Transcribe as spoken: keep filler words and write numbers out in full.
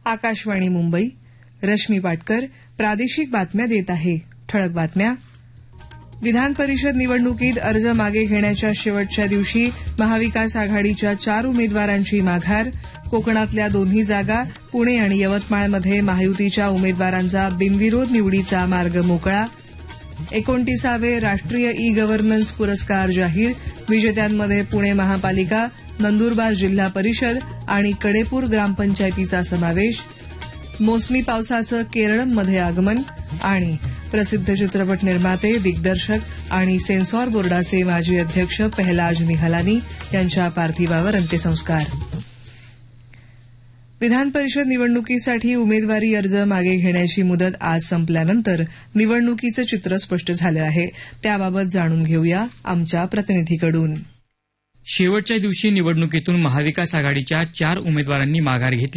आकाशवाणी मुंबई. रश्मी पाटकर प्रादेशिक बातम्या देत आहे. ठळक बातम्या. विधान परिषद निवडणुकीत अर्ज मागे घेण्याच्या शेवटच्या दिवशी महाविकास आघाडीच्या चार उमेदवारांची माघार. कोकणातल्या दोन्ही जागा पुणे आणि यवतमाळमध्ये महायुतीच्या उमेदवारांचा बिनविरोध निवडीचा मार्ग मोकळा. एकोणतीसावे राष्ट्रीय ई गव्हर्नन्स पुरस्कार जाहीर. विजेत्यांमध्ये पुणे महापालिका, नंदुरबार जिल्हा परिषद आणि कडेपूर ग्रामपंचायतीचा समावेश. मोसमी पावसाचं केरळमध्ये आगमन. आणि प्रसिद्ध चित्रपट निर्माते, दिग्दर्शक आणि सेन्सॉर बोर्डाचे माजी अध्यक्ष पहलाज निहलानी यांच्या पार्थिवावर अंत्यसंस्कार. विधान परिषद निवडणुकीसाठी उमेदवारी अर्ज मागे घेण्याची मुदत आज संपल्यानंतर निवडणुकीचं चित्र स्पष्ट झालं आहे. त्याबाबत जाणून घेऊया आमच्या प्रतिनिधीकडून. शेवटच्या दिवशी निवडणुकीतून महाविकास आघाडीच्या चार उमेदवारांनी माघार घेतली.